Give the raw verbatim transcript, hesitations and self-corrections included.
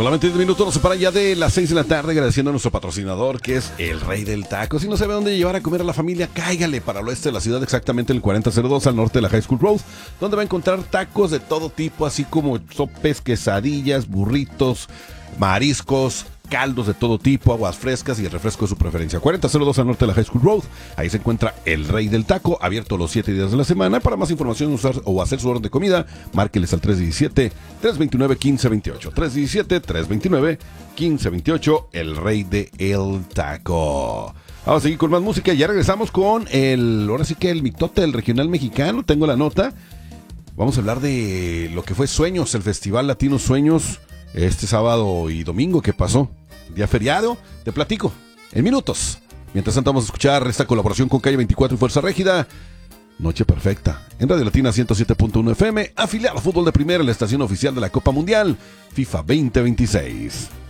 Solamente diez minutos nos separan ya de las seis de la tarde, agradeciendo a nuestro patrocinador, que es el Rey del Taco. Si no sabe dónde llevar a comer a la familia, cáigale para el oeste de la ciudad, exactamente en el cuarenta cero dos, al norte de la High School Road, donde va a encontrar tacos de todo tipo, así como sopes, quesadillas, burritos, mariscos, caldos de todo tipo, aguas frescas y el refresco de su preferencia. cuarenta cero dos al norte de la High School Road. Ahí se encuentra el Rey del Taco, abierto los siete días de la semana. Para más información usar, o hacer su orden de comida, márqueles al tres uno siete, tres dos nueve, uno cinco dos ocho. tres uno siete, tres dos nueve, uno cinco dos ocho, el Rey del Taco. Vamos a seguir con más música. Ya regresamos con el, ahora sí que el mitote del regional mexicano. Tengo la nota. Vamos a hablar de lo que fue Sueños, el Festival Latino Sueños, este sábado y domingo que pasó. Día feriado, te platico en minutos. Mientras tanto vamos a escuchar esta colaboración con Calle veinticuatro y Fuerza Régida, Noche Perfecta, en Radio Latina ciento siete punto uno F M, afiliado a Fútbol de Primera, la estación oficial de la Copa Mundial FIFA veinte veintiséis.